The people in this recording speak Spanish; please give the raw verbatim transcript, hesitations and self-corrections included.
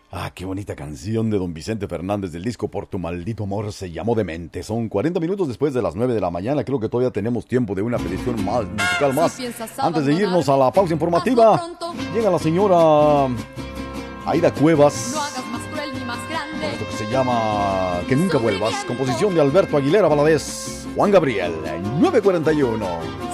Ah, qué bonita canción de don Vicente Fernández del disco Por tu maldito amor se llamó Demente. Son cuarenta minutos después de las nueve de la mañana. Creo que todavía tenemos tiempo de una petición más, musical más. Antes de irnos a la pausa informativa, llega la señora Aida Cuevas. Esto que se llama Que nunca vuelvas. Composición de Alberto Aguilera Valadez. Juan Gabriel, nueve cuarenta y uno.